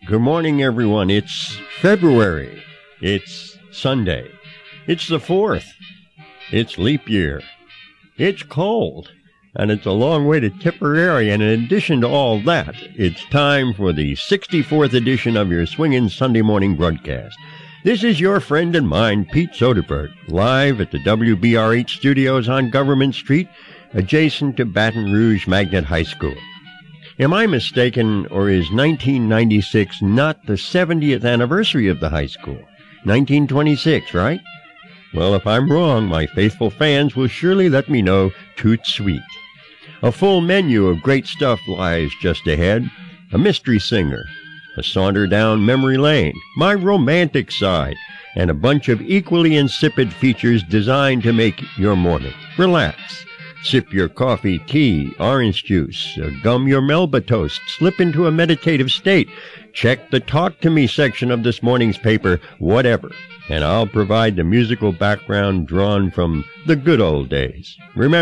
Good morning, everyone. It's February. It's Sunday. It's the 4th. It's leap year. It's cold. And it's a long way to Tipperary. And in addition to all that, it's time for the 64th edition of your Swingin' Sunday morning broadcast. This is your friend and mine, Pete Soderberg, live at the WBRH studios on Government Street, adjacent to Baton Rouge Magnet High School. Am I mistaken, or is 1996 not the 70th anniversary of the high school? 1926, right? Well, if I'm wrong, my faithful fans will surely let me know toot sweet. A full menu of great stuff lies just ahead. A mystery singer, a saunter down memory lane, my romantic side, and a bunch of equally insipid features designed to make your morning relax. Sip your coffee, tea, orange juice, gum your Melba toast, slip into a meditative state, check the Talk to Me section of this morning's paper, whatever, and I'll provide the musical background drawn from the good old days. Remember,